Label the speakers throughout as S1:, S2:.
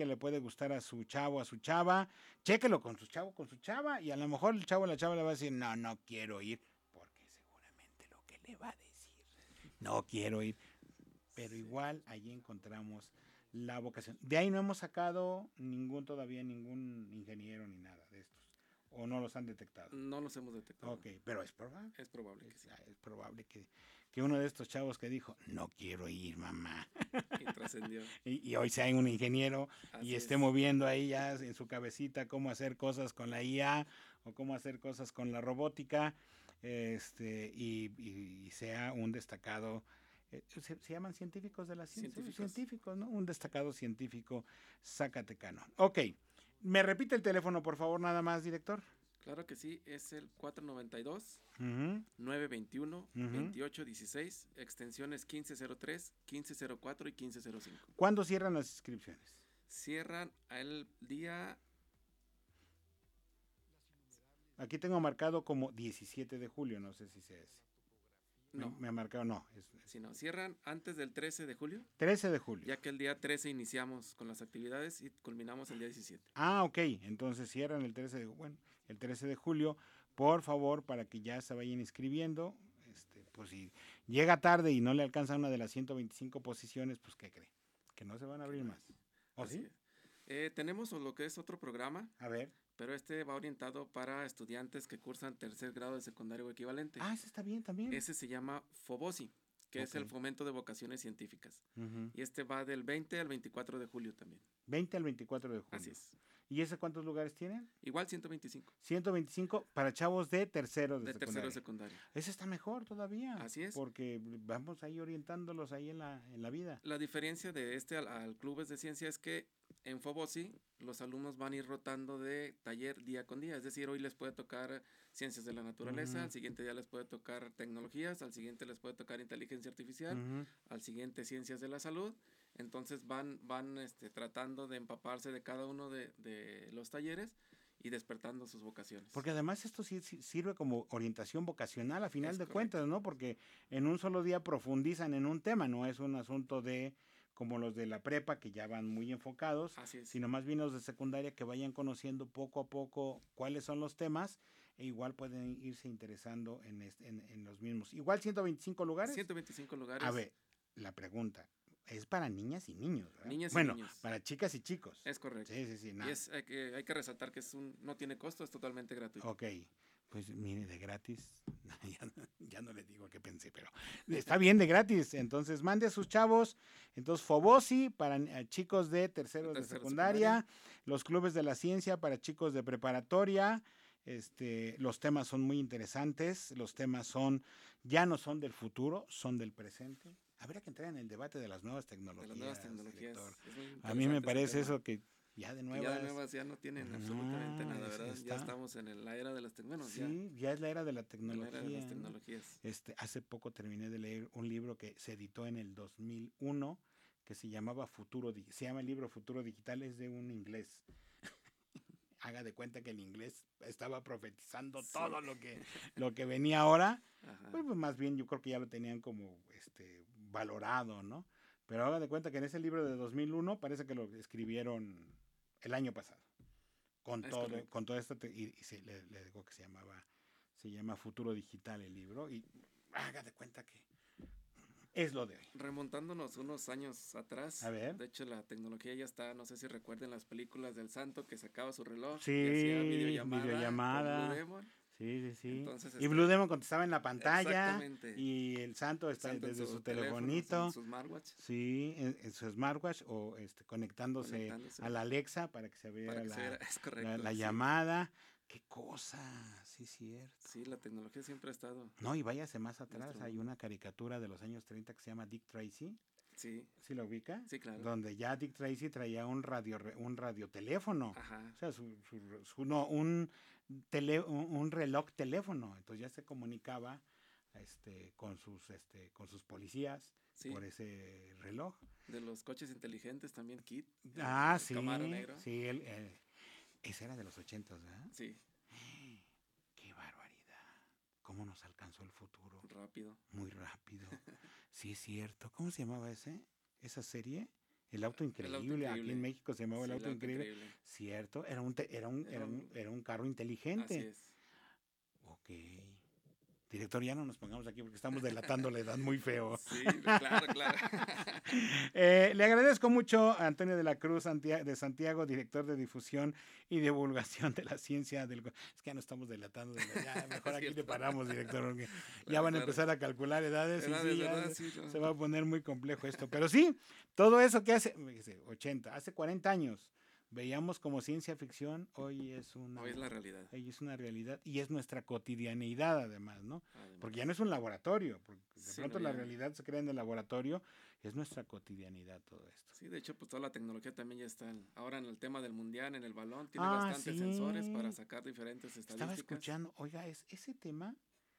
S1: que le puede gustar a su chavo, a su chava, chéquelo con su chavo, con su chava, y a lo mejor el chavo o la chava le va a decir, no, no quiero ir, porque seguramente lo que le va a decir, no quiero ir, pero igual allí encontramos la vocación. De ahí no hemos sacado todavía ningún ingeniero ni nada de estos, o no los han detectado.
S2: No los hemos detectado.
S1: Ok, pero es probable.
S2: Es probable que sí.
S1: Es probable que uno de estos chavos que dijo, no quiero ir, mamá.
S2: Y trascendió.
S1: y hoy sea un ingeniero y
S2: Así
S1: esté
S2: es.
S1: moviendo ahí ya en su cabecita cómo hacer cosas con la IA o cómo hacer cosas con la robótica, y sea un destacado, se llaman científicos de la ciencia, científicos, ¿no? Un destacado científico zacatecano. Ok, ¿me repite el teléfono, por favor, nada más, director?
S2: Claro que sí, es el 492
S1: Uh-huh.
S2: 921
S1: Ujú.
S2: 2816, extensiones 1503, 1504 y 1505.
S1: ¿Cuándo cierran las inscripciones?
S2: Cierran el día...
S1: Aquí tengo marcado como 17 de julio, no sé si sea ese.
S2: No,
S1: Me ha marcado, no.
S2: si no, cierran antes del 13 de julio,
S1: 13 de julio.
S2: ya que el día 13 iniciamos con las actividades y culminamos el día 17.
S1: Ah, ok. Entonces cierran el 13 el 13 de julio. Por favor, para que ya se vayan inscribiendo. Pues si llega tarde y no le alcanza una de las 125 posiciones, pues ¿qué cree? Que no se van a abrir más. ¿O
S2: Así
S1: sí?
S2: es. Tenemos lo que es otro programa,
S1: A ver.
S2: pero este va orientado para estudiantes que cursan tercer grado de secundario o equivalente.
S1: Ah, ese está bien también.
S2: Ese se llama FOBOSI, que es el Fomento de Vocaciones Científicas.
S1: Uh-huh.
S2: Y este va del 20 al 24 de julio también.
S1: 20 al 24 de julio.
S2: Así es.
S1: ¿Y ese cuántos lugares tienen?
S2: Igual 125.
S1: 125 para chavos de tercero de secundaria.
S2: Tercero de secundaria.
S1: Ese está mejor todavía.
S2: Así es.
S1: Porque vamos ahí orientándolos ahí en la vida.
S2: La diferencia de este al Clubes de Ciencia es que en FOBOSI los alumnos van a ir rotando de taller día con día. Es decir, hoy les puede tocar ciencias de la naturaleza,
S1: Uh-huh.
S2: al siguiente día les puede tocar tecnologías, al siguiente les puede tocar inteligencia artificial,
S1: Uh-huh.
S2: al siguiente ciencias de la salud. Entonces van tratando de empaparse de cada uno de los talleres y despertando sus vocaciones.
S1: Porque además esto sí sirve como orientación vocacional a final de
S2: correcto.
S1: cuentas, ¿no? Porque en un solo día profundizan en un tema, no es un asunto de como los de la prepa que ya van muy enfocados, sino más bien los de secundaria que vayan conociendo poco a poco cuáles son los temas e igual pueden irse interesando en los mismos. Igual 125 lugares.
S2: 125 lugares.
S1: A ver, la pregunta. Es para niñas y niños, ¿verdad?
S2: Niñas y
S1: bueno,
S2: niños.
S1: Para chicas y chicos.
S2: Es correcto.
S1: Sí.
S2: Nada. Y hay que resaltar que no tiene costo, es totalmente gratuito.
S1: Ok, pues mire, de gratis, ya no le digo qué pensé, pero está bien de gratis. Entonces mande a sus chavos. Entonces FOBOSI para chicos de tercero de secundaria, los clubes de la ciencia para chicos de preparatoria. Los temas son muy interesantes, los temas ya no son del futuro, son del presente. Habría que entrar en el debate de las nuevas tecnologías. De las nuevas tecnologías. A mí me parece eso que ya de nuevas.
S2: Ya no tienen absolutamente nada, ¿verdad? Ya estamos en la era de las tecnologías.
S1: Sí, ya es la era de la tecnología.
S2: La era de las tecnologías.
S1: Hace poco terminé de leer un libro que se editó en el 2001 que se llamaba se llama el libro Futuro Digital, es de un inglés. Haga de cuenta que el inglés estaba profetizando todo lo que venía ahora. Pues más bien yo creo que ya lo tenían como valorado, ¿no? Pero haga de cuenta que en ese libro de 2001 parece que lo escribieron el año pasado. Con todo esto, le digo que se llama Futuro Digital el libro, y haga de cuenta que es lo de hoy.
S2: Remontándonos unos años atrás,
S1: a ver.
S2: De hecho la tecnología ya está, no sé si recuerden las películas del santo que sacaba su reloj
S1: y
S2: hacía videollamada
S1: con Blue Demon. Sí.
S2: Entonces,
S1: y Blue Demon contestaba en la pantalla.
S2: Exactamente.
S1: Y el santo está desde su telefonito.
S2: En su smartwatch.
S1: Sí, en su smartwatch o conectándose a la Alexa para que se vea la llamada. Qué cosa, sí, cierto.
S2: Sí, la tecnología siempre ha estado.
S1: No, y váyase más atrás, hay una caricatura de los años 30 que se llama Dick Tracy.
S2: Sí.
S1: ¿Sí lo ubica?
S2: Sí, claro.
S1: Donde ya Dick Tracy traía un radioteléfono.
S2: Ajá.
S1: O sea, un reloj teléfono. Entonces ya se comunicaba con sus policías por ese reloj.
S2: De los coches inteligentes también, Kit.
S1: Sí.
S2: Camaro negro.
S1: Sí, ese era de los 80, ¿verdad?
S2: Sí.
S1: Qué barbaridad. ¿Cómo nos alcanzó el futuro?
S2: Rápido.
S1: Muy rápido. Sí, es cierto. ¿Cómo se llamaba esa serie? El auto increíble, aquí en México se llamaba el auto increíble. Cierto, era un carro inteligente.
S2: Así es.
S1: Ok. Director, ya no nos pongamos aquí porque estamos delatando la edad muy feo.
S2: Sí, claro.
S1: Le agradezco mucho a Antonio de la Cruz de Santiago, director de difusión y divulgación de la ciencia del... Es que ya no estamos delatando. Ya, mejor aquí le paramos, director, porque ya van a empezar a calcular edades y se va a poner muy complejo esto. Pero sí, todo eso que hace 40 años veíamos como ciencia ficción, hoy es la realidad. Hoy es una realidad y es nuestra cotidianeidad además, ¿no? Porque ya no es un laboratorio, porque de pronto la realidad se crea en el laboratorio, es nuestra cotidianidad todo esto.
S2: Sí, de hecho, pues toda la tecnología también ya está ahora en el tema del mundial, en el balón, tiene bastantes sensores para sacar diferentes estadísticas.
S1: Estaba escuchando, oiga, ese tema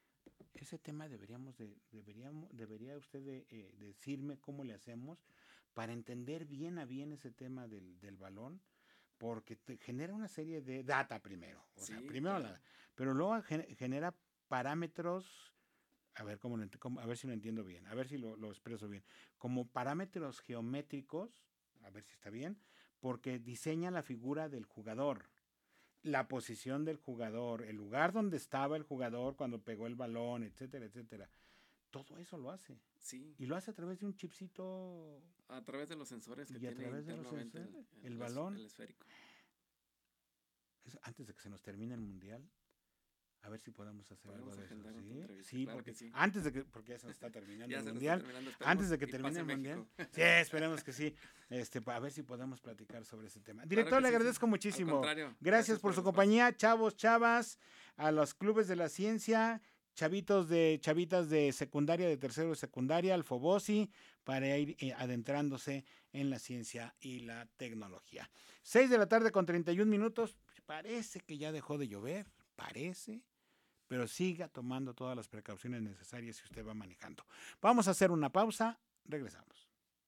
S1: debería usted decirme cómo le hacemos para entender bien a bien ese tema del balón, porque te genera una serie de data primero, pero luego genera parámetros, a ver a ver si lo entiendo bien, a ver si lo expreso bien, como parámetros geométricos, a ver si está bien, porque diseña la figura del jugador, la posición del jugador, el lugar donde estaba el jugador cuando pegó el balón, etcétera, etcétera. Todo eso lo hace.
S2: Sí.
S1: Y lo hace a través de un chipcito.
S2: A través de los sensores que
S1: tiene
S2: internamente
S1: el balón.
S2: El esférico.
S1: Antes de que se nos termine el mundial, a ver si podemos hacer algo de eso.
S2: Sí, claro porque
S1: antes de que, porque ya se nos está terminando el mundial. Antes de que termine el mundial. Sí, esperemos que sí. A ver si podemos platicar sobre ese tema. Director, le agradezco muchísimo. Gracias por su compañía, chavos, chavas, a los clubes de la ciencia, chavitas de secundaria, de tercero de secundaria, al FOBOSI, para ir adentrándose en la ciencia y la tecnología. 6:31 p.m. Parece que ya dejó de llover, pero siga tomando todas las precauciones necesarias si usted va manejando. Vamos a hacer una pausa, regresamos.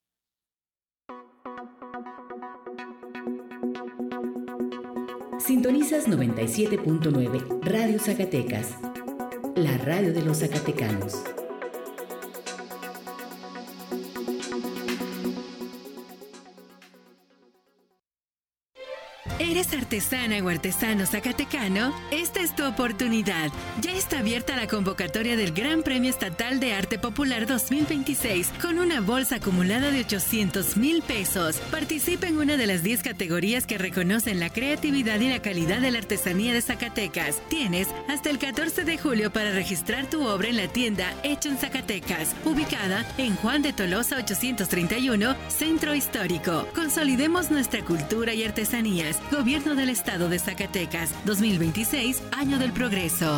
S3: Sintonizas 97.9 Radio Zacatecas, la radio de los zacatecanos. ¿Eres artesana o artesano zacatecano? Esta es tu oportunidad. Ya está abierta la convocatoria del Gran Premio Estatal de Arte Popular 2026 con una bolsa acumulada de 800,000 pesos. Participa en una de las 10 categorías que reconocen la creatividad y la calidad de la artesanía de Zacatecas. Tienes hasta el 14 de julio para registrar tu obra en la tienda Hecho en Zacatecas, ubicada en Juan de Tolosa 831, Centro Histórico. Consolidemos nuestra cultura y artesanías. Gobierno del Estado de Zacatecas, 2026, Año del Progreso.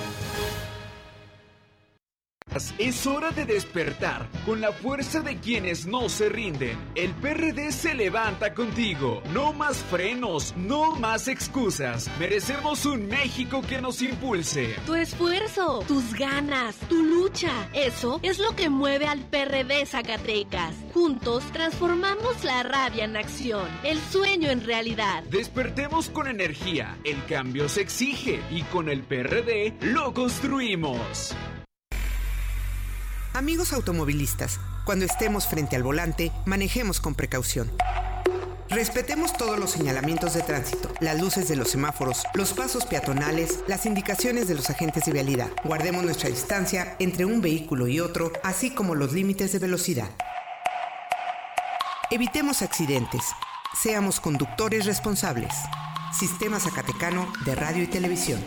S4: Es hora de despertar con la fuerza de quienes no se rinden. El PRD se levanta contigo. No más frenos, no más excusas. Merecemos un México que nos impulse.
S5: Tu esfuerzo, tus ganas, tu lucha. Eso es lo que mueve al PRD Zacatecas. Juntos transformamos la rabia en acción, el sueño en realidad.
S4: Despertemos con energía. El cambio se exige y con el PRD lo construimos.
S6: Amigos automovilistas, cuando estemos frente al volante, manejemos con precaución. Respetemos todos los señalamientos de tránsito, las luces de los semáforos, los pasos peatonales, las indicaciones de los agentes de vialidad. Guardemos nuestra distancia entre un vehículo y otro, así como los límites de velocidad. Evitemos accidentes. Seamos conductores responsables. Sistema Zacatecano de Radio y Televisión.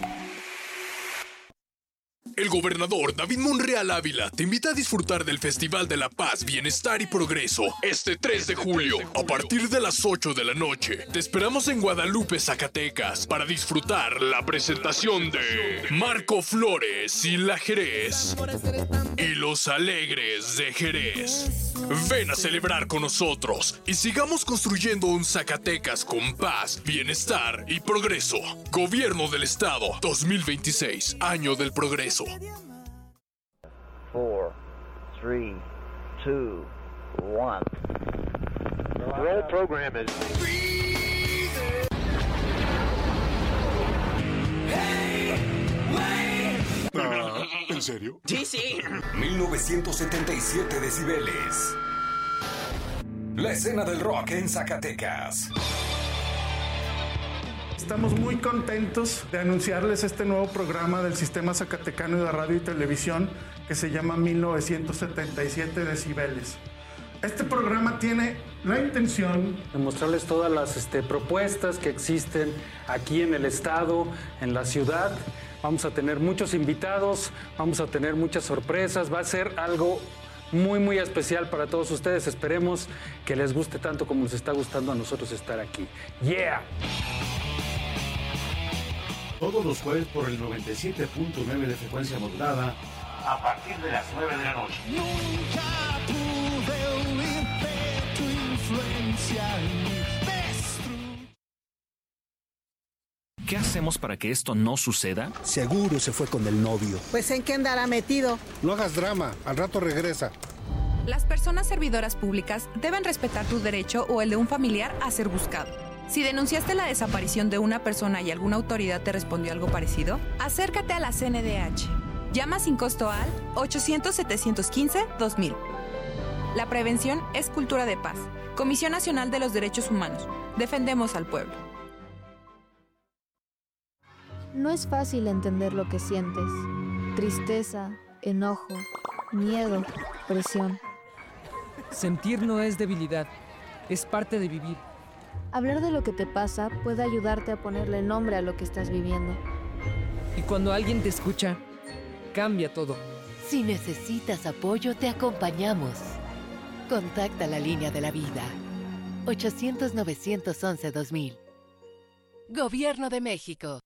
S7: El gobernador David Monreal Ávila te invita a disfrutar del Festival de la Paz, Bienestar y Progreso este 3 de julio a partir de las 8 de la noche. Te esperamos en Guadalupe, Zacatecas, para disfrutar la presentación de Marco Flores y la Jerez y los Alegres de Jerez. Ven a celebrar con nosotros y sigamos construyendo un Zacatecas con paz, bienestar y progreso. Gobierno del Estado 2026, Año del Progreso.
S8: 4, 3, 2, 1. Roll program is...
S7: ¿En serio?
S9: Sí.
S10: 1977 decibeles.
S9: la escena del rock en Zacatecas.
S10: Estamos muy contentos de anunciarles este nuevo programa del Sistema Zacatecano de Radio y Televisión que se llama 1977 Decibeles. Este programa tiene la intención
S11: de mostrarles todas las propuestas que existen aquí en el estado, en la ciudad. Vamos a tener muchos invitados, vamos a tener muchas sorpresas, va a ser algo muy, muy especial para todos ustedes. Esperemos que les guste tanto como nos está gustando a nosotros estar aquí. ¡Yeah!
S12: Todos los jueves por el 97.9 de frecuencia modulada, a partir de las 9 de la noche.
S13: Nunca pude huir de tu influencia en mí.
S14: ¿Qué hacemos para que esto no suceda?
S15: Seguro se fue con el novio.
S16: Pues ¿en qué andará metido?
S15: No hagas drama, al rato regresa.
S17: Las personas servidoras públicas deben respetar tu derecho o el de un familiar a ser buscado. Si denunciaste la desaparición de una persona y alguna autoridad te respondió algo parecido, acércate a la CNDH. Llama sin costo al 800-715-2000. La prevención es cultura de paz. Comisión Nacional de los Derechos Humanos. Defendemos al pueblo.
S18: No es fácil entender lo que sientes. Tristeza, enojo, miedo, presión.
S19: Sentir no es debilidad, es parte de vivir.
S18: Hablar de lo que te pasa puede ayudarte a ponerle nombre a lo que estás viviendo.
S19: Y cuando alguien te escucha, cambia todo.
S20: Si necesitas apoyo, te acompañamos. Contacta la línea de la vida. 800-911-2000. Gobierno de México.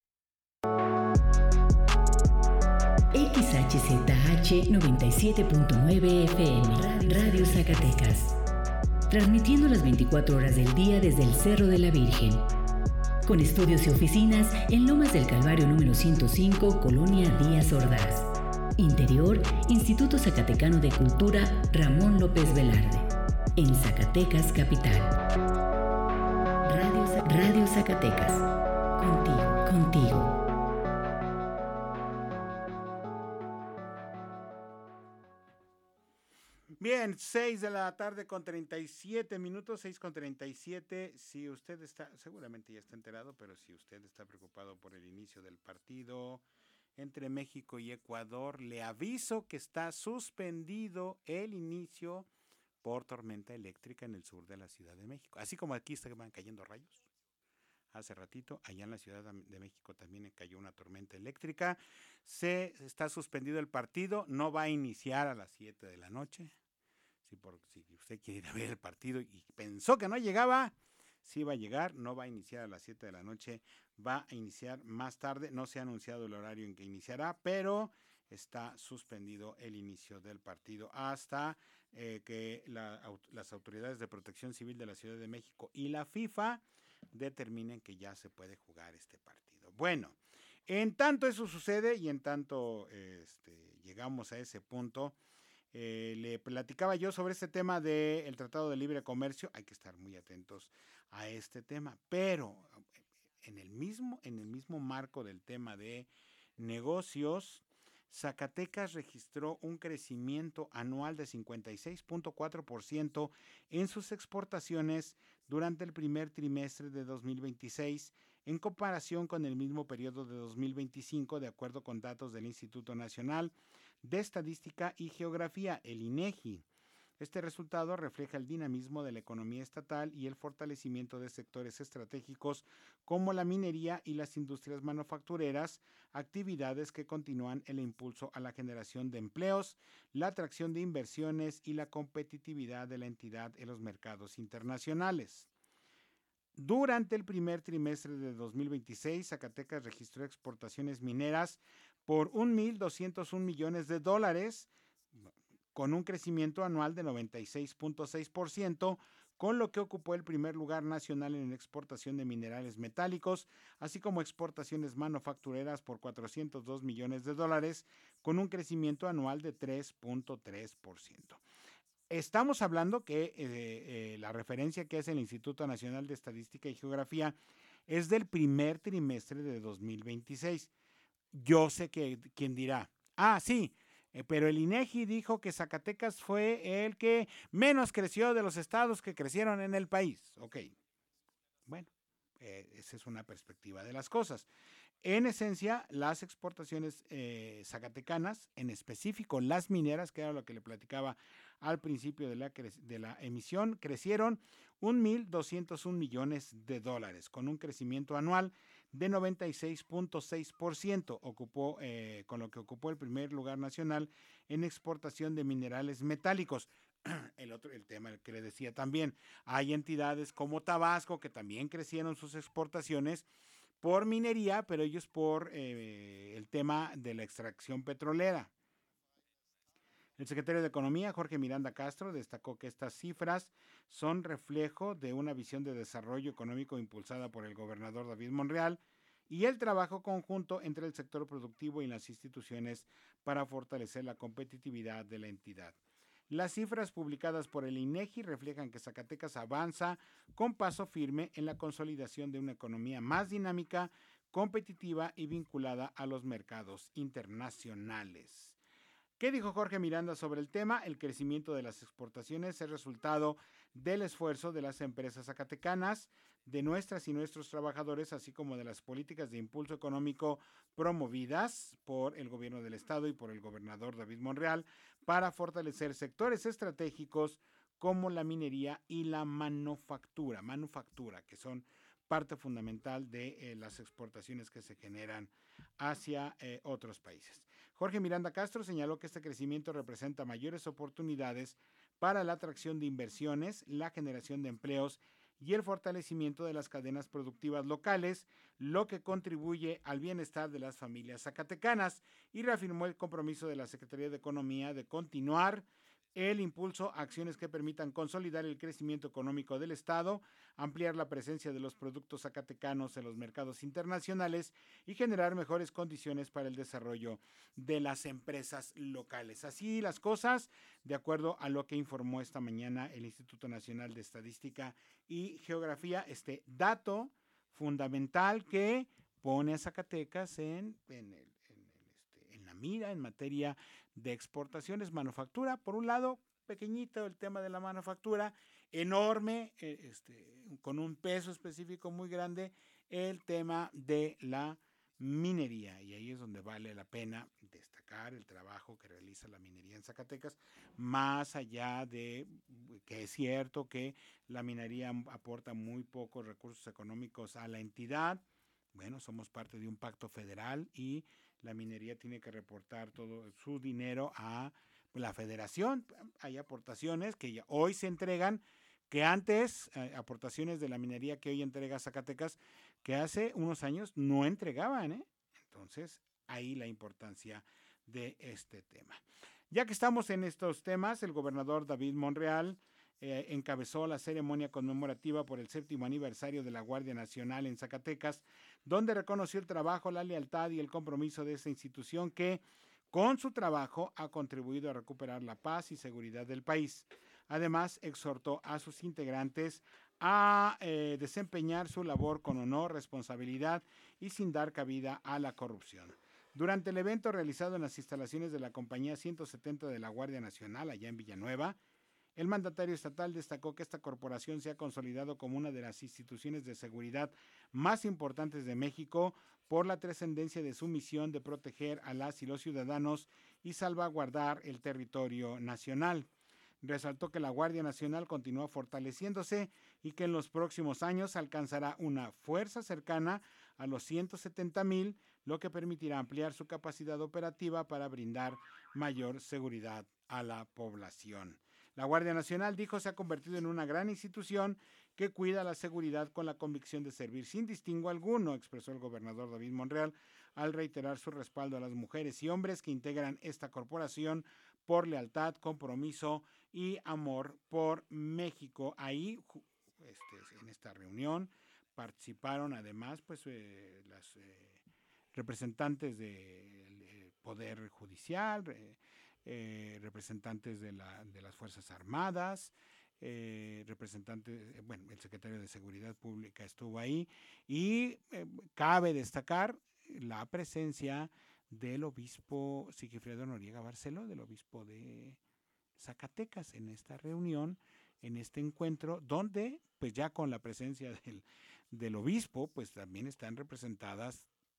S3: XHZH 97.9 FM, Radio Zacatecas. Transmitiendo las 24 horas del día desde el Cerro de la Virgen. Con estudios y oficinas en Lomas del Calvario número 105, Colonia Díaz Ordaz. Interior, Instituto Zacatecano de Cultura Ramón López Velarde. En Zacatecas, capital. Radio Zacatecas. Contigo.
S1: Bien, 6 de la tarde con 37 minutos, 6:37. Si usted está, seguramente ya está enterado, pero si usted está preocupado por el inicio del partido entre México y Ecuador, le aviso que está suspendido el inicio por tormenta eléctrica en el sur de la Ciudad de México. Así como aquí estaban cayendo rayos hace ratito, allá en la Ciudad de México también cayó una tormenta eléctrica. Se está suspendido el partido, no va a iniciar a las 7 de la noche. Si usted quiere ir a ver el partido y pensó que no llegaba, sí va a llegar, no va a iniciar a las 7 de la noche, va a iniciar más tarde, no se ha anunciado el horario en que iniciará, pero está suspendido el inicio del partido hasta que las autoridades de protección civil de la Ciudad de México y la FIFA determinen que ya se puede jugar este partido. Bueno, en tanto eso sucede y en tanto llegamos a ese punto, le platicaba yo sobre este tema del Tratado de Libre Comercio. Hay que estar muy atentos a este tema, pero en el mismo marco del tema de negocios, Zacatecas registró un crecimiento anual de 56.4% en sus exportaciones durante el primer trimestre de 2026 en comparación con el mismo periodo de 2025, de acuerdo con datos del Instituto Nacional de Estadística y Geografía, el INEGI. Este resultado refleja el dinamismo de la economía estatal y el fortalecimiento de sectores estratégicos como la minería y las industrias manufactureras, actividades que continúan el impulso a la generación de empleos, la atracción de inversiones y la competitividad de la entidad en los mercados internacionales. Durante el primer trimestre de 2026, Zacatecas registró exportaciones mineras por $1,201 millones, con un crecimiento anual de 96.6%, con lo que ocupó el primer lugar nacional en exportación de minerales metálicos, así como exportaciones manufactureras por $402 millones, con un crecimiento anual de 3.3%. Estamos hablando que la referencia que hace el Instituto Nacional de Estadística y Geografía es del primer trimestre de 2026. Yo sé que quien dirá, sí, Pero el INEGI dijo que Zacatecas fue el que menos creció de los estados que crecieron en el país. Ok, bueno, esa es una perspectiva de las cosas. En esencia, las exportaciones zacatecanas, en específico las mineras, que era lo que le platicaba al principio de la emisión, crecieron 1.201 millones de dólares, con un crecimiento anual de 96.6%, con lo que ocupó el primer lugar nacional en exportación de minerales metálicos. El tema que le decía también, hay entidades como Tabasco que también crecieron sus exportaciones por minería, pero ellos por el tema de la extracción petrolera. El secretario de Economía, Jorge Miranda Castro, destacó que estas cifras son reflejo de una visión de desarrollo económico impulsada por el gobernador David Monreal y el trabajo conjunto entre el sector productivo y las instituciones para fortalecer la competitividad de la entidad. Las cifras publicadas por el INEGI reflejan que Zacatecas avanza con paso firme en la consolidación de una economía más dinámica, competitiva y vinculada a los mercados internacionales. ¿Qué dijo Jorge Miranda sobre el tema? El crecimiento de las exportaciones es resultado del esfuerzo de las empresas zacatecanas, de nuestras y nuestros trabajadores, así como de las políticas de impulso económico promovidas por el gobierno del estado y por el gobernador David Monreal para fortalecer sectores estratégicos como la minería y la manufactura, que son parte fundamental de las exportaciones que se generan hacia otros países. Jorge Miranda Castro señaló que este crecimiento representa mayores oportunidades para la atracción de inversiones, la generación de empleos y el fortalecimiento de las cadenas productivas locales, lo que contribuye al bienestar de las familias zacatecanas, y reafirmó el compromiso de la Secretaría de Economía de continuar el impulso a acciones que permitan consolidar el crecimiento económico del Estado, ampliar la presencia de los productos zacatecanos en los mercados internacionales y generar mejores condiciones para el desarrollo de las empresas locales. Así las cosas, de acuerdo a lo que informó esta mañana el Instituto Nacional de Estadística y Geografía, este dato fundamental que pone a Zacatecas en la mira en materia de exportaciones, manufactura. Por un lado, pequeñito el tema de la manufactura, enorme, con un peso específico muy grande, el tema de la minería. Y ahí es donde vale la pena destacar el trabajo que realiza la minería en Zacatecas, más allá de que es cierto que la minería aporta muy pocos recursos económicos a la entidad. Bueno, somos parte de un pacto federal y la minería tiene que reportar todo su dinero a la federación. Hay aportaciones que ya hoy se entregan, que antes, aportaciones de la minería que hoy entrega Zacatecas, que hace unos años no entregaban, Entonces, ahí la importancia de este tema. Ya que estamos en estos temas, el gobernador David Monreal encabezó la ceremonia conmemorativa por el 7º aniversario de la Guardia Nacional en Zacatecas, donde reconoció el trabajo, la lealtad y el compromiso de esta institución que, con su trabajo, ha contribuido a recuperar la paz y seguridad del país. Además, exhortó a sus integrantes a desempeñar su labor con honor, responsabilidad y sin dar cabida a la corrupción. Durante el evento realizado en las instalaciones de la Compañía 170 de la Guardia Nacional, allá en Villanueva, el mandatario estatal destacó que esta corporación se ha consolidado como una de las instituciones de seguridad más importantes de México por la trascendencia de su misión de proteger a las y los ciudadanos y salvaguardar el territorio nacional. Resaltó que la Guardia Nacional continúa fortaleciéndose y que en los próximos años alcanzará una fuerza cercana a los 170,000, lo que permitirá ampliar su capacidad operativa para brindar mayor seguridad a la población. La Guardia Nacional, dijo, se ha convertido en una gran institución que cuida la seguridad con la convicción de servir sin distingo alguno, expresó el gobernador David Monreal al reiterar su respaldo a las mujeres y hombres que integran esta corporación por lealtad, compromiso y amor por México. Ahí, en esta reunión, participaron además las representantes del Poder Judicial, representantes de las Fuerzas Armadas, representantes, el secretario de Seguridad Pública estuvo ahí y cabe destacar la presencia del obispo Sigifredo Noriega Barceló, del obispo de Zacatecas, en esta reunión, en este encuentro, donde pues ya con la presencia del obispo, pues también está representada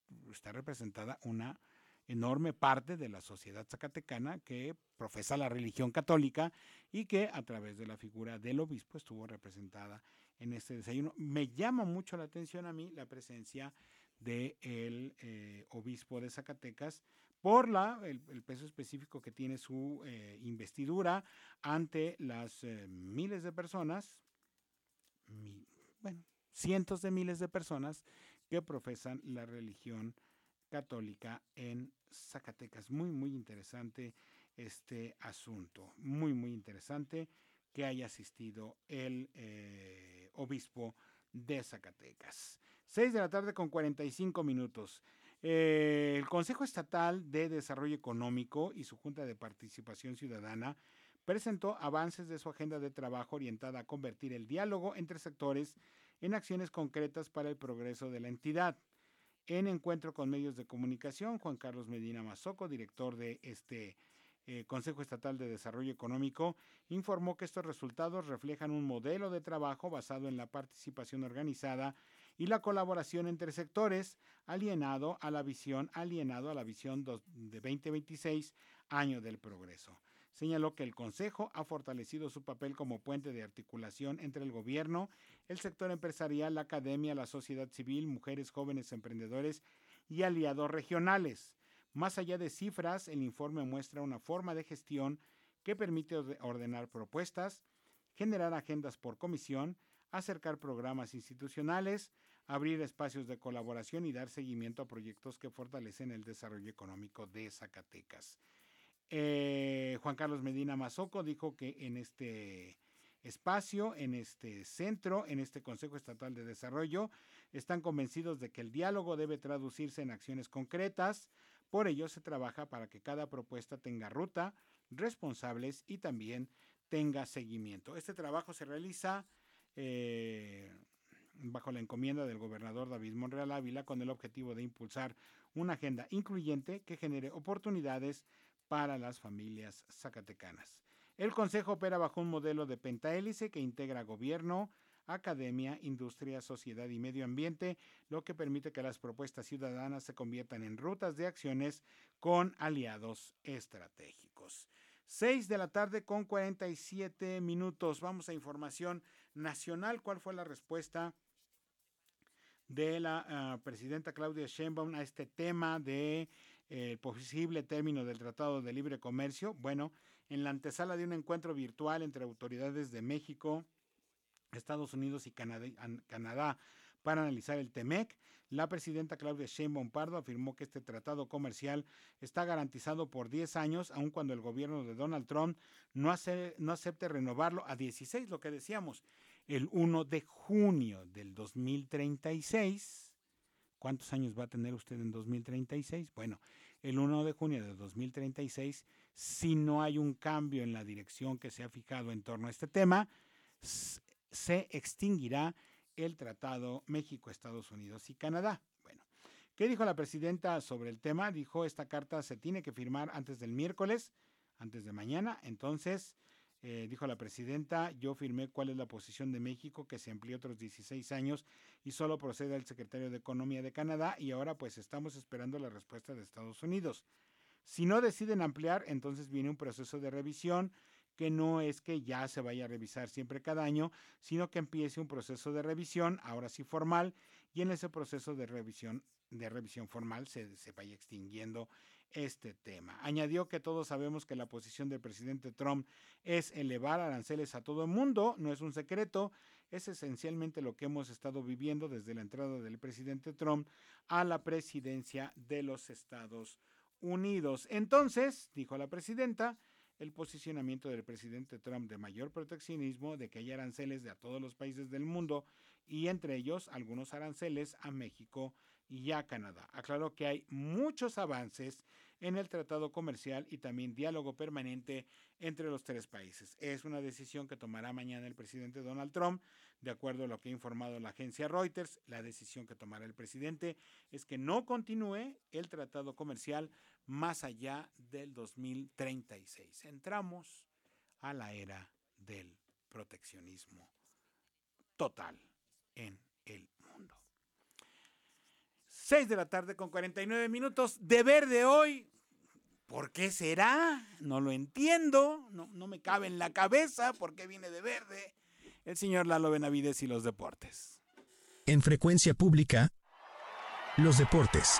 S1: una enorme parte de la sociedad zacatecana que profesa la religión católica y que a través de la figura del obispo estuvo representada en este desayuno. Me llama mucho la atención a mí la presencia del obispo de Zacatecas por el peso específico que tiene su investidura ante las miles de personas, cientos de miles de personas que profesan la religión católica en Zacatecas. Muy, muy interesante este asunto. Muy, muy interesante que haya asistido el obispo de Zacatecas. 6:45 p.m. El Consejo Estatal de Desarrollo Económico y su Junta de Participación Ciudadana presentó avances de su agenda de trabajo orientada a convertir el diálogo entre sectores en acciones concretas para el progreso de la entidad. En encuentro con medios de comunicación, Juan Carlos Medina Mazoco, director de este Consejo Estatal de Desarrollo Económico, informó que estos resultados reflejan un modelo de trabajo basado en la participación organizada y la colaboración entre sectores, alienado a la visión de 2026, año del progreso. Señaló que el Consejo ha fortalecido su papel como puente de articulación entre el gobierno, el sector empresarial, la academia, la sociedad civil, mujeres, jóvenes emprendedores y aliados regionales. Más allá de cifras, el informe muestra una forma de gestión que permite ordenar propuestas, generar agendas por comisión, acercar programas institucionales, abrir espacios de colaboración y dar seguimiento a proyectos que fortalecen el desarrollo económico de Zacatecas. Juan Carlos Medina Mazoco dijo que en este espacio, en este centro, en este Consejo Estatal de Desarrollo, están convencidos de que el diálogo debe traducirse en acciones concretas. Por ello se trabaja para que cada propuesta tenga ruta, responsables y también tenga seguimiento. Este trabajo se realiza bajo la encomienda del gobernador David Monreal Ávila con el objetivo de impulsar una agenda incluyente que genere oportunidades para las familias zacatecanas. El Consejo opera bajo un modelo de pentahélice que integra gobierno, academia, industria, sociedad y medio ambiente, lo que permite que las propuestas ciudadanas se conviertan en rutas de acciones con aliados estratégicos. 6:47 p.m. Vamos a información nacional. ¿Cuál fue la respuesta de la presidenta Claudia Sheinbaum a este tema de posible término del Tratado de Libre Comercio? Bueno, en la antesala de un encuentro virtual entre autoridades de México, Estados Unidos y Canadá para analizar el TEMEC, la presidenta Claudia Sheinbaum Pardo afirmó que este tratado comercial está garantizado por 10 años, aun cuando el gobierno de Donald Trump no acepte renovarlo a 16, lo que decíamos, el 1 de junio del 2036. ¿Cuántos años va a tener usted en 2036? Bueno, el 1 de junio de 2036, si no hay un cambio en la dirección que se ha fijado en torno a este tema, se extinguirá el Tratado México, Estados Unidos y Canadá. Bueno, ¿qué dijo la presidenta sobre el tema? Dijo, esta carta se tiene que firmar antes del miércoles, antes de mañana. Entonces, dijo la presidenta, yo firmé cuál es la posición de México, que se amplió otros 16 años y solo procede al secretario de Economía de Canadá, y ahora pues estamos esperando la respuesta de Estados Unidos. Si no deciden ampliar, entonces viene un proceso de revisión, que no es que ya se vaya a revisar siempre cada año, sino que empiece un proceso de revisión, ahora sí formal, y en ese proceso de revisión formal se vaya extinguiendo este tema. Añadió que todos sabemos que la posición del presidente Trump es elevar aranceles a todo el mundo, no es un secreto, es esencialmente lo que hemos estado viviendo desde la entrada del presidente Trump a la presidencia de los Estados Unidos. Entonces, dijo la presidenta, el posicionamiento del presidente Trump de mayor proteccionismo, de que haya aranceles de a todos los países del mundo y entre ellos algunos aranceles a México y a Canadá. Aclaró que hay muchos avances en el tratado comercial y también diálogo permanente entre los tres países. Es una decisión que tomará mañana el presidente Donald Trump, de acuerdo a lo que ha informado la agencia Reuters. La decisión que tomará el presidente es que no continúe el tratado comercial más allá del 2036. Entramos a la era del proteccionismo total en el mundo. 6:49 p.m. De verde hoy. ¿Por qué será? No lo entiendo. No me cabe en la cabeza por qué viene de verde. El señor Lalo Benavides y los deportes.
S16: En Frecuencia Pública, los deportes.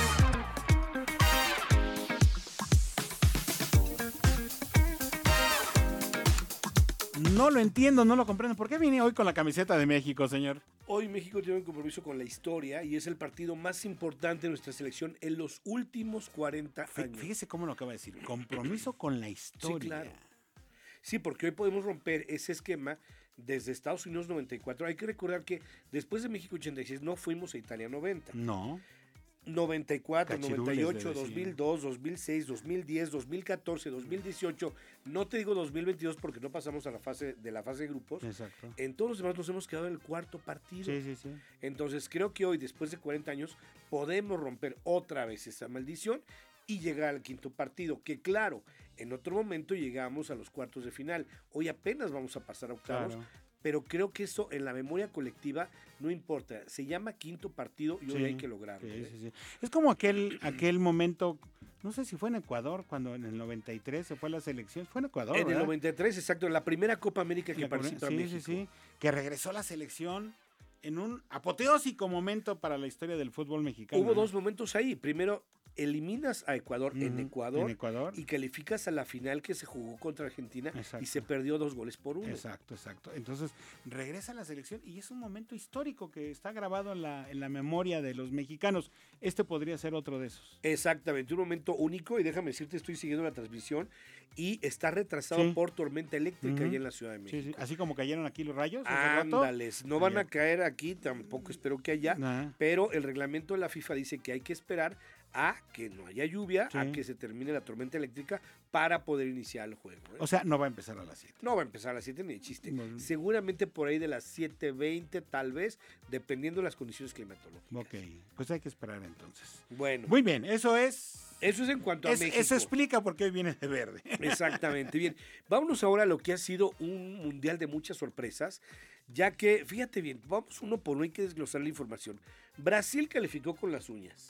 S1: No lo entiendo, no lo comprendo. ¿Por qué viene hoy con la camiseta de México, señor?
S21: Hoy México tiene un compromiso con la historia y es el partido más importante de nuestra selección en los últimos 40 años.
S1: Fíjese cómo lo acaba de decir. Compromiso con la historia.
S21: Sí, claro. Sí, porque hoy podemos romper ese esquema desde Estados Unidos 94. Hay que recordar que después de México 86 no fuimos a Italia 90.
S1: No.
S21: 94, 98, 2002, 2006, 2010, 2014, 2018, no te digo 2022 porque no pasamos a la fase de grupos.
S1: Exacto.
S21: En todos los demás nos hemos quedado en el cuarto partido.
S1: Sí.
S21: Entonces creo que hoy, después de 40 años, podemos romper otra vez esa maldición y llegar al quinto partido, que claro, en otro momento llegamos a los cuartos de final. Hoy apenas vamos a pasar a octavos. Claro. Pero creo que eso en la memoria colectiva no importa. Se llama quinto partido y hoy hay que lograrlo.
S1: Sí. Es como aquel momento, no sé si fue en Ecuador, cuando en el 93 se fue a la selección. Fue en Ecuador,
S21: En
S1: ¿verdad?
S21: el 93, exacto, en la primera Copa América que participa México.
S1: Sí. Que regresó la selección en un apoteósico momento para la historia del fútbol mexicano.
S21: Hubo dos momentos ahí. Primero, eliminas a Ecuador en Ecuador y calificas a la final que se jugó contra Argentina. Exacto. Y se perdió 2-1.
S1: Exacto. Entonces regresa a la selección y es un momento histórico que está grabado en la memoria de los mexicanos. Este podría ser otro de esos.
S21: Exactamente, un momento único y déjame decirte, estoy siguiendo la transmisión y está retrasado por tormenta eléctrica allá en la Ciudad de México.
S1: Sí. Así como cayeron aquí los rayos.
S21: Ándales, no van a caer aquí, tampoco espero que haya, pero el reglamento de la FIFA dice que hay que esperar a que no haya lluvia, a que se termine la tormenta eléctrica para poder iniciar el juego.
S1: O sea, no va a empezar a las 7.
S21: No va a empezar a las 7 ni de chiste. Seguramente por ahí de las 7:20 tal vez, dependiendo de las condiciones climatológicas.
S1: Ok, pues hay que esperar entonces.
S21: Bueno.
S1: Muy bien, eso es
S21: en cuanto a México.
S1: Eso explica por qué hoy viene de verde.
S21: Exactamente, bien. Vámonos ahora a lo que ha sido un mundial de muchas sorpresas, ya que, fíjate bien, vamos uno por uno, hay que desglosar la información. Brasil calificó con las uñas.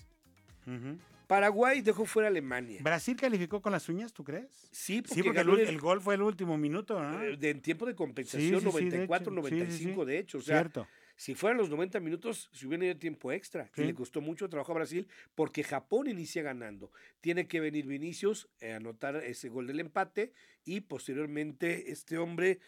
S21: Paraguay dejó fuera a Alemania.
S1: ¿Brasil calificó con las uñas, tú crees?
S21: Sí, porque
S1: el gol fue el último minuto, ¿no?
S21: En tiempo de compensación, 94-95 de hecho. O sea,
S1: cierto.
S21: Si fueran los 90 minutos, se hubiera ido tiempo extra. Y le costó mucho trabajo a Brasil porque Japón inicia ganando. Tiene que venir Vinicius a anotar ese gol del empate y posteriormente este hombre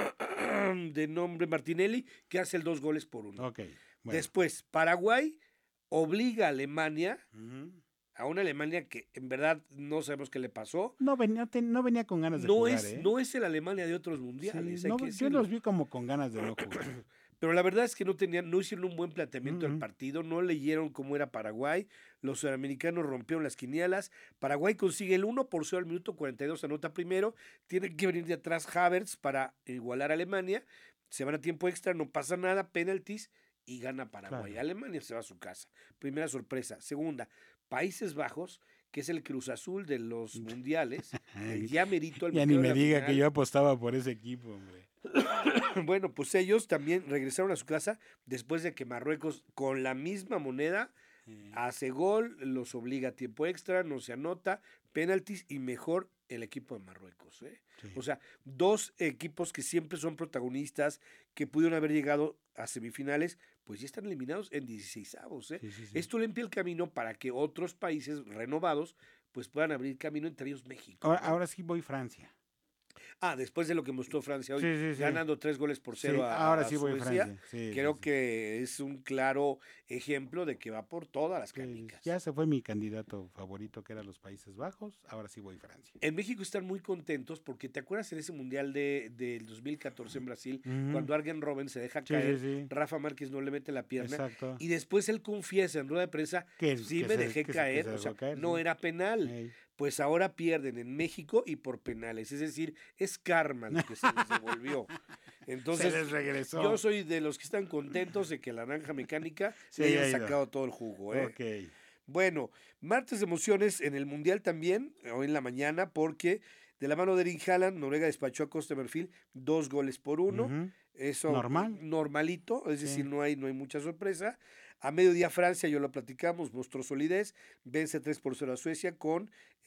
S21: de nombre Martinelli que hace el 2-1.
S1: Okay, bueno.
S21: Después, Paraguay obliga a Alemania, a una Alemania que en verdad no sabemos qué le pasó.
S1: No venía con ganas de jugar.
S21: No es el Alemania de otros mundiales.
S1: Sí, yo los vi como con ganas de no jugar.
S21: Pero la verdad es que no hicieron un buen planteamiento del partido, no leyeron cómo era Paraguay, los sudamericanos rompieron las quinielas, Paraguay consigue el 1-0 al minuto 42, anota primero, tiene que venir de atrás Havertz para igualar a Alemania, se van a tiempo extra, no pasa nada, penaltis, y gana Paraguay. Claro. Alemania se va a su casa. Primera sorpresa. Segunda, Países Bajos, que es el Cruz Azul de los mundiales. Ya merito al
S1: Ya ni me diga que yo apostaba por ese equipo, hombre.
S21: Bueno, pues ellos también regresaron a su casa después de que Marruecos, con la misma moneda, hace gol, los obliga a tiempo extra, no se anota, penaltis y mejor el equipo de Marruecos. Sí. O sea, dos equipos que siempre son protagonistas, que pudieron haber llegado a semifinales, pues ya están eliminados en 16avos. Sí. Esto limpia el camino para que otros países renovados pues puedan abrir camino, entre ellos México.
S1: Ahora sí voy Francia.
S21: Después de lo que mostró Francia hoy,
S1: Sí.
S21: ganando 3-0
S1: Sí,
S21: a
S1: ahora sí voy a
S21: Suecia,
S1: Francia. Sí,
S21: creo
S1: sí.
S21: que es un claro ejemplo de que va por todas las canicas.
S1: Ya se fue mi candidato favorito, que era los Países Bajos. Ahora sí voy a Francia.
S21: En México están muy contentos porque te acuerdas en ese mundial del 2014 en Brasil,
S1: Ujú.
S21: cuando Arjen Robben se deja
S1: Sí,
S21: caer,
S1: sí.
S21: Rafa Márquez no le mete la pierna
S1: Exacto.
S21: y después él confiesa en rueda de prensa
S1: Que
S21: sí
S1: se-
S21: me dejé
S1: que se
S21: caer,
S1: dejó
S21: o sea,
S1: caer,
S21: no
S1: sí.
S21: era penal.
S1: Ey.
S21: Pues ahora pierden en México y por penales, es decir, es karma lo que se les devolvió. Entonces,
S1: Se les regresó.
S21: yo soy de los que están contentos de que la naranja mecánica
S1: Se
S21: le
S1: haya
S21: hayan
S1: ido.
S21: sacado todo el jugo. ¿eh?
S1: Ok.
S21: Bueno, martes de emociones en el Mundial también, hoy en la mañana, porque de la mano de Erling Haaland, Noruega despachó a Costa de Marfil 2-1.
S1: Ujú.
S21: Eso
S1: Normal.
S21: normalito, es
S1: Sí.
S21: decir, no hay mucha sorpresa. A mediodía Francia, ya lo platicamos, mostró solidez, vence 3-0 a Suecia con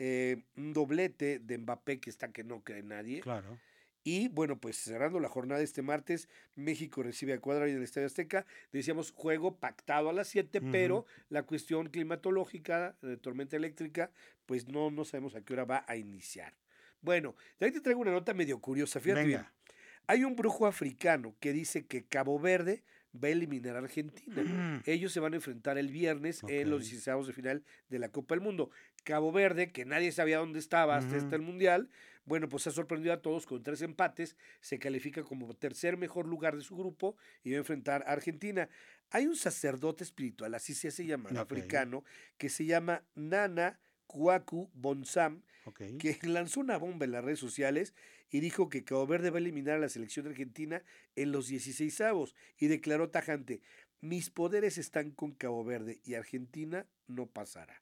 S21: un doblete de Mbappé que está que no cree nadie.
S1: Claro.
S21: Y bueno, pues cerrando la jornada este martes, México recibe a Ecuador en el Estadio Azteca. Decíamos juego pactado a las 7,
S1: Ujú.
S21: pero la cuestión climatológica, de tormenta eléctrica, pues no sabemos a qué hora va a iniciar. Bueno, de ahí te traigo una nota medio curiosa, fíjate
S1: Venga.
S21: bien. Hay un brujo africano que dice que Cabo Verde va a eliminar a Argentina. Ellos se van a enfrentar el viernes en los 16avos de final de la Copa del Mundo. Cabo Verde, que nadie sabía dónde estaba hasta el Mundial, bueno, pues ha sorprendido a todos con 3 empates, se califica como tercer mejor lugar de su grupo y va a enfrentar a Argentina. Hay un sacerdote espiritual, así se hace llamar,
S1: Ok.
S21: africano, que se llama Nana Kwaku Bonsam,
S1: Ok.
S21: que lanzó una bomba en las redes sociales y dijo que Cabo Verde va a eliminar a la selección de Argentina en los 16avos y declaró tajante: mis poderes están con Cabo Verde y Argentina no pasará.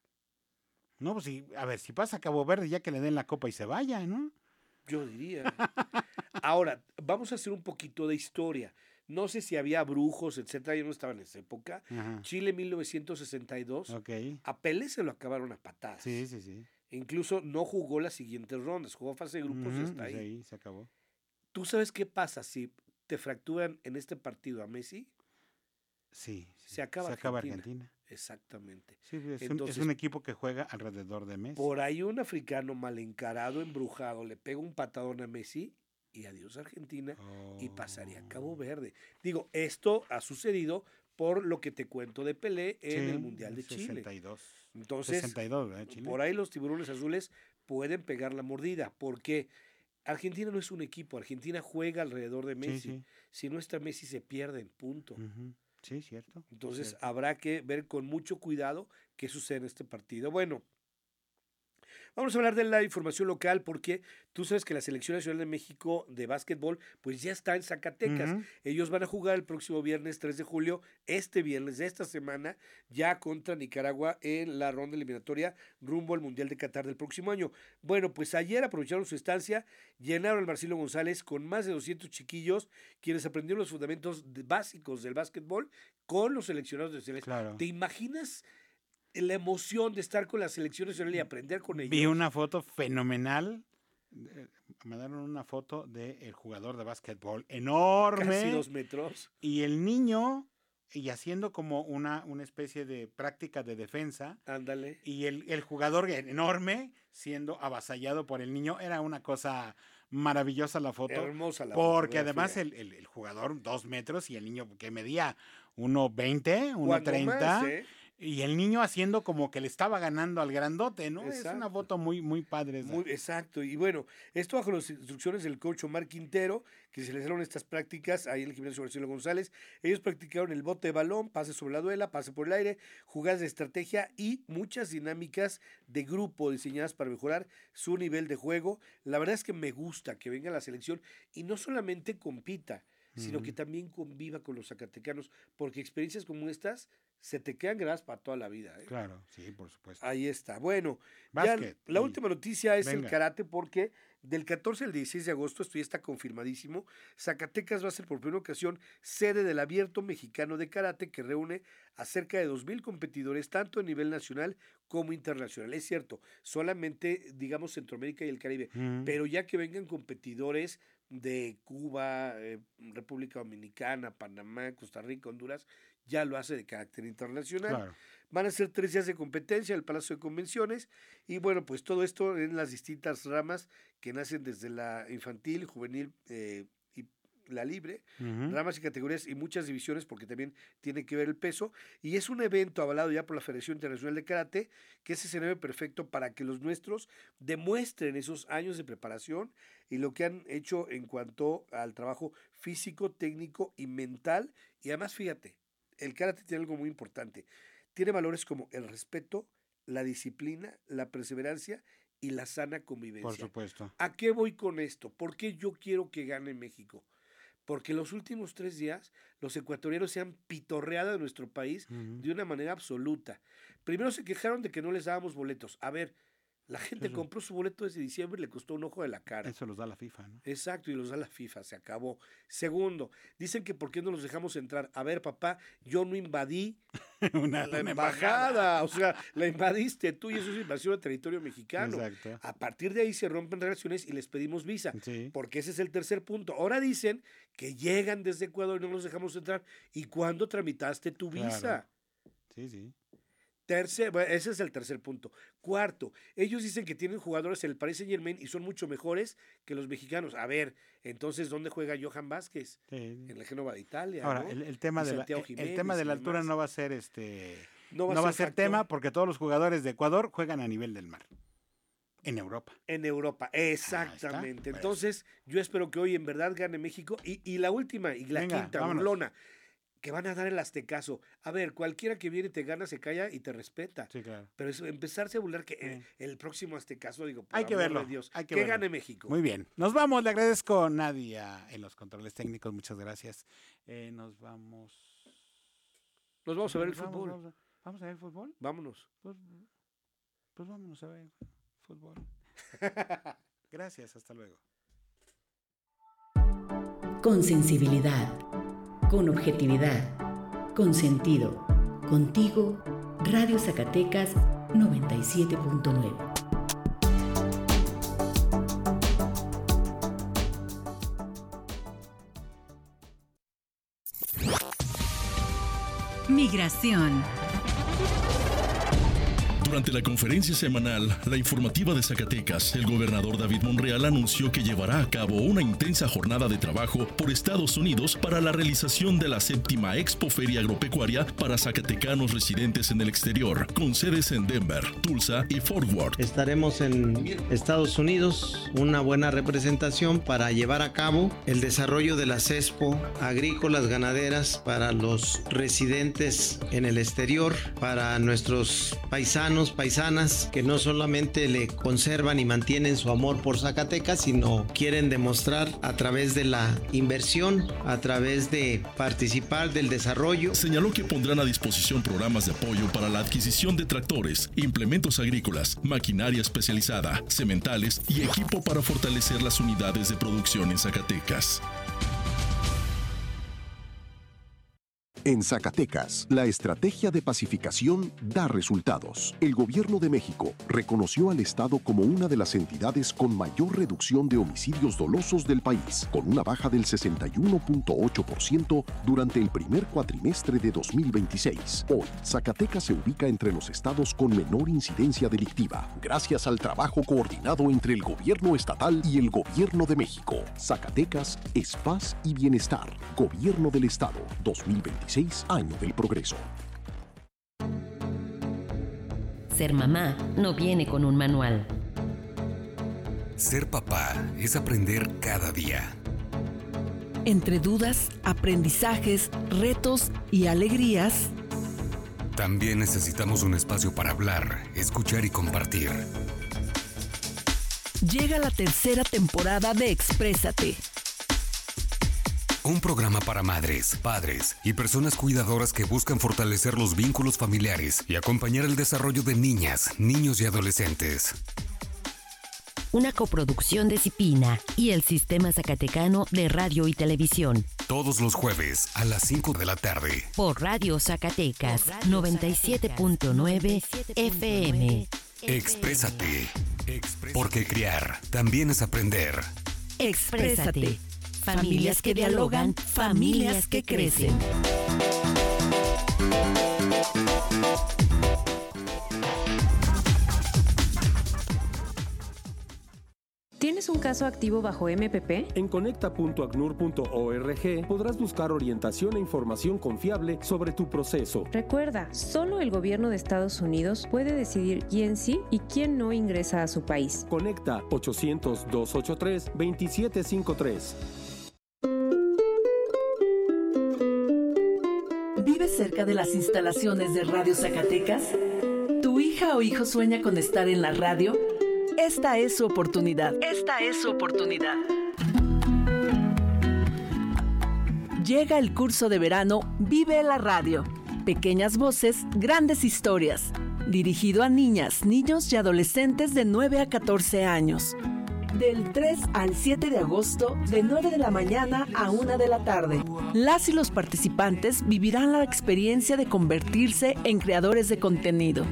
S1: No, pues sí, a ver, si pasa a Cabo Verde, ya que le den la copa y se vaya, ¿no?
S21: Yo diría. Ahora, vamos a hacer un poquito de historia. No sé si había brujos, etcétera, yo no estaba en esa época.
S1: Ajá.
S21: Chile 1962,
S1: Ok.
S21: a Pelé se lo acabaron a patadas.
S1: Sí, sí, sí.
S21: Incluso no jugó las siguientes rondas, jugó fase de grupos y
S1: Ujú,
S21: hasta
S1: desde
S21: ahí.
S1: ahí se acabó.
S21: ¿Tú sabes qué pasa si te fracturan en este partido a Messi?
S1: Sí.
S21: Se acaba
S1: Argentina.
S21: Exactamente.
S1: Sí, es
S21: Entonces,
S1: un equipo que juega alrededor de Messi.
S21: por ahí un africano mal encarado, embrujado, le pega un patadón a Messi y adiós Argentina y pasaría a Cabo Verde. Digo, esto ha sucedido por lo que te cuento de Pelé en
S1: Sí,
S21: el Mundial de Chile.
S1: 62.
S21: Entonces,
S1: 62, ¿verdad, Chile?
S21: por ahí los tiburones azules pueden pegar la mordida, porque Argentina no es un equipo, Argentina juega alrededor de Messi.
S1: sí.
S21: Si no está Messi se pierden, punto.
S1: Ujú. Sí, cierto.
S21: Entonces
S1: cierto.
S21: habrá que ver con mucho cuidado qué sucede en este partido. Bueno, vamos a hablar de la información local porque tú sabes que la Selección Nacional de México de básquetbol pues ya está en Zacatecas.
S1: Ujú.
S21: Ellos van a jugar el próximo viernes 3 de julio, este viernes de esta semana, ya contra Nicaragua en la ronda eliminatoria rumbo al Mundial de Qatar del próximo año. Bueno, pues ayer aprovecharon su estancia, llenaron al Marcelo González con más de 200 chiquillos, quienes aprendieron los fundamentos básicos del básquetbol con los seleccionados de selección.
S1: Claro.
S21: ¿Te imaginas la emoción de estar con la selección nacional y aprender con ellos?
S1: Vi una foto fenomenal. Me mandaron una foto del jugador de básquetbol enorme.
S21: Casi 2 metros.
S1: Y el niño, y haciendo como una especie de práctica de defensa.
S21: Ándale.
S1: Y el jugador enorme siendo avasallado por el niño. Era una cosa maravillosa la foto.
S21: Hermosa la
S1: porque
S21: fotografía.
S1: además el jugador 2 metros y el niño que medía 1.20,
S21: Cuando
S1: 1.30.
S21: más, ¿eh?
S1: Y el niño haciendo como que le estaba ganando al grandote, ¿no? Es
S21: Exacto.
S1: una foto muy, muy padre esa.
S21: Exacto. Y bueno, esto bajo las instrucciones del coach Omar Quintero, que se realizaron estas prácticas ahí en el gimnasio Marcelo González. Ellos practicaron el bote de balón, pase sobre la duela, pase por el aire, jugadas de estrategia y muchas dinámicas de grupo diseñadas para mejorar su nivel de juego. La verdad es que me gusta que venga la selección y no solamente compita, sino que también conviva con los zacatecanos, porque experiencias como estas se te quedan grabadas para toda la vida. ¿eh?
S1: Claro, sí, por supuesto.
S21: Ahí está. Bueno, ya
S1: Básquet,
S21: la
S1: y-
S21: última noticia es el
S1: venga.
S21: karate, porque del 14 al 16 de agosto, esto ya está confirmadísimo, Zacatecas va a ser por primera ocasión sede del Abierto Mexicano de Karate, que reúne a cerca de 2,000 competidores, tanto a nivel nacional como internacional. Es cierto, solamente, digamos, Centroamérica y el Caribe, pero ya que vengan competidores de Cuba, República Dominicana, Panamá, Costa Rica, Honduras, ya lo hace de carácter internacional.
S1: Claro.
S21: Van a ser 3 días de competencia en el Palacio de Convenciones y bueno, pues todo esto en las distintas ramas que nacen desde la infantil, juvenil y la libre, ramas y categorías y muchas divisiones porque también tiene que ver el peso, y es un evento avalado ya por la Federación Internacional de Karate, que es escenario perfecto para que los nuestros demuestren esos años de preparación y lo que han hecho en cuanto al trabajo físico, técnico y mental. Y además, fíjate, el karate tiene algo muy importante. Tiene valores como el respeto, la disciplina, la perseverancia y la sana convivencia.
S1: Por supuesto.
S21: ¿A qué voy con esto? ¿Por qué yo quiero que gane México? Porque los últimos 3 días los ecuatorianos se han pitorreado de nuestro país de una manera absoluta. Primero se quejaron de que no les dábamos boletos. A ver, la gente compró su boleto desde diciembre y le costó un ojo de la cara.
S1: Eso los da la FIFA, ¿no?
S21: Exacto, y los da la FIFA, se acabó. Segundo, dicen que por qué no los dejamos entrar. A ver, papá, yo no invadí la embajada. O sea, la invadiste tú y eso es invasión a territorio mexicano.
S1: Exacto.
S21: A partir de ahí se rompen relaciones y les pedimos visa.
S1: Sí.
S21: Porque ese es el tercer punto. Ahora dicen que llegan desde Ecuador y no los dejamos entrar. ¿Y cuándo tramitaste tu visa?
S1: Claro. Sí, sí.
S21: Bueno, ese es el tercer punto. Cuarto, ellos dicen que tienen jugadores en el Paris Saint-Germain y son mucho mejores que los mexicanos. A ver, entonces, ¿dónde juega Johan Vázquez?
S1: Sí.
S21: En el Génova de Italia.
S1: Ahora,
S21: ¿no?
S1: el tema de la altura
S21: demás.
S1: no va a ser
S21: no
S1: va a ser
S21: factor.
S1: tema porque todos los jugadores de Ecuador juegan a nivel del mar. En Europa.
S21: En Europa, exactamente. Entonces, yo espero que hoy en verdad gane México. Y la última, y la quinta, burlona, que van a dar el aztecaso. A ver, cualquiera que viene y te gana, se calla y te respeta.
S1: Sí, claro.
S21: Pero eso, empezarse a burlar que el próximo aztecaso, digo, por
S1: hay que
S21: amor
S1: verlo.
S21: de Dios,
S1: Hay que
S21: verlo.
S1: gane
S21: México.
S1: Muy bien. Nos vamos. Le agradezco a Nadia en los controles técnicos. Muchas gracias. Nos vamos.
S21: Nos vamos a ver el fútbol.
S1: ¿Vamos a ver el fútbol?
S21: Vámonos.
S1: Pues vámonos a ver fútbol. Gracias. Hasta luego.
S2: Con sensibilidad. Con objetividad, con sentido, contigo, Radio Zacatecas 97.9.
S3: Migración.
S22: Durante la conferencia semanal, la informativa de Zacatecas, el gobernador David Monreal anunció que llevará a cabo una intensa jornada de trabajo por Estados Unidos para la realización de la 7ª Expo Feria Agropecuaria para zacatecanos residentes en el exterior, con sedes en Denver, Tulsa y Fort Worth.
S23: Estaremos en Estados Unidos, una buena representación para llevar a cabo el desarrollo de las expo agrícolas ganaderas para los residentes en el exterior, para nuestros paisanos, paisanas que no solamente le conservan y mantienen su amor por Zacatecas, sino quieren demostrar a través de la inversión, a través de participar del desarrollo.
S22: Señaló que pondrán a disposición programas de apoyo para la adquisición de tractores, implementos agrícolas, maquinaria especializada, sementales y equipo para fortalecer las unidades de producción en Zacatecas.
S24: En Zacatecas, la estrategia de pacificación da resultados. El Gobierno de México reconoció al Estado como una de las entidades con mayor reducción de homicidios dolosos del país, con una baja del 61.8% durante el primer cuatrimestre de 2026. Hoy, Zacatecas se ubica entre los estados con menor incidencia delictiva, gracias al trabajo coordinado entre el Gobierno estatal y el Gobierno de México. Zacatecas es paz y bienestar. Gobierno del Estado, 2026. Año del progreso.
S2: Ser mamá no viene con un manual.
S25: Ser papá es aprender cada día.
S26: Entre dudas, aprendizajes, retos y alegrías,
S25: también necesitamos un espacio para hablar, escuchar y compartir.
S26: Llega la tercera temporada de Exprésate.
S25: Un programa para madres, padres y personas cuidadoras que buscan fortalecer los vínculos familiares y acompañar el desarrollo de niñas, niños y adolescentes.
S2: Una coproducción de Cipina y el Sistema Zacatecano de Radio y Televisión.
S25: Todos los jueves a las 5 de la tarde.
S2: Por Radio Zacatecas 97.9 FM.
S25: Exprésate. Porque criar también es aprender.
S26: Exprésate. Familias que dialogan, familias que crecen.
S4: ¿Tienes un caso activo bajo MPP?
S5: En conecta.acnur.org podrás buscar orientación e información confiable sobre tu proceso.
S4: Recuerda, solo el gobierno de Estados Unidos puede decidir quién sí y quién no ingresa a su país.
S5: Conecta 800-283-2753.
S26: ¿Vives cerca de las instalaciones de Radio Zacatecas? ¿Tu hija o hijo sueña con estar en la radio? Esta es su oportunidad. Esta es su oportunidad. Llega el curso de verano Vive la Radio. Pequeñas voces, grandes historias. Dirigido a niñas, niños y adolescentes de 9 a 14 años. Del 3 al 7 de agosto, de 9 de la mañana a 1 de la tarde. Las y los participantes vivirán la experiencia de convertirse en creadores de contenido.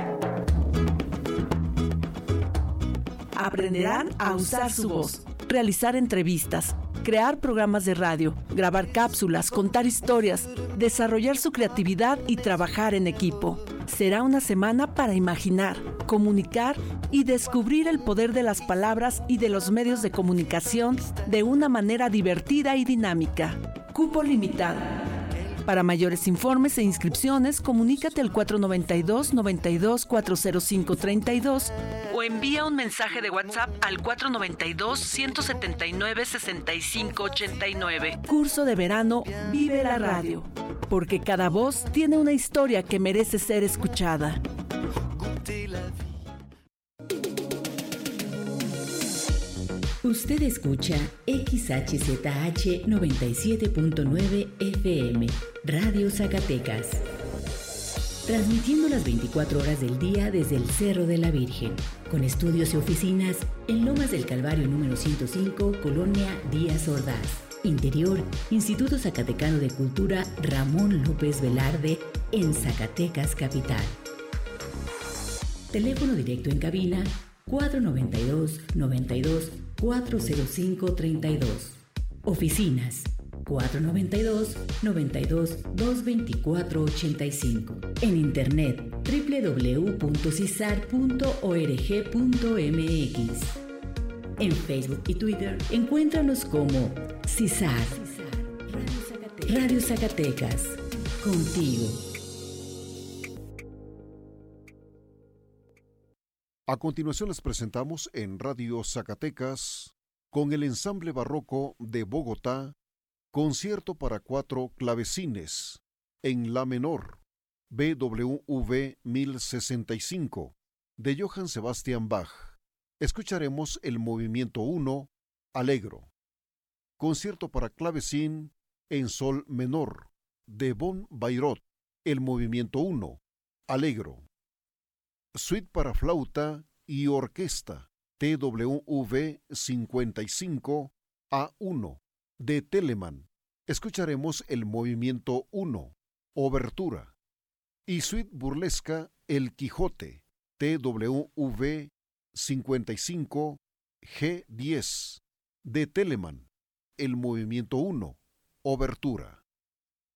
S26: Aprenderán a usar su voz, realizar entrevistas, crear programas de radio, grabar cápsulas, contar historias, desarrollar su creatividad y trabajar en equipo. Será una semana para imaginar, comunicar y descubrir el poder de las palabras y de los medios de comunicación de una manera divertida y dinámica. Cupo limitado. Para mayores informes e inscripciones, comunícate al 492-92-40532 o envía un mensaje de WhatsApp al 492-179-6589. Curso de verano Vive la Radio, porque cada voz tiene una historia que merece ser escuchada.
S2: Usted escucha XHZH 97.9 FM, Radio Zacatecas. Transmitiendo las 24 horas del día desde el Cerro de la Virgen, con estudios y oficinas en Lomas del Calvario número 105, Colonia Díaz Ordaz. Interior, Instituto Zacatecano de Cultura Ramón López Velarde, en Zacatecas Capital. Teléfono directo en cabina 492-92-40532. Oficinas 492-92-224-85. En internet www.cisar.org.mx. En Facebook y Twitter encuéntranos como CISAR. Radio Zacatecas. Contigo.
S24: A continuación les presentamos en Radio Zacatecas, con el Ensamble Barroco de Bogotá, concierto para 4 clavecines, en la menor, BWV 1065, de Johann Sebastian Bach. Escucharemos el movimiento 1, Allegro. Concierto para clavecín en sol menor, de von Bayreuth, el movimiento 1, Allegro. Suite para flauta y orquesta, TWV 55 A1, de Telemann. Escucharemos el movimiento 1, Obertura. Y suite burlesca El Quijote, TWV 55 G10, de Telemann. El movimiento 1, Obertura.